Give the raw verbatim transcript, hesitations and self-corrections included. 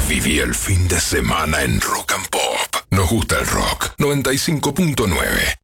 Viví el fin de semana en Rock and Pop. Nos gusta el rock. noventa y cinco punto nueve.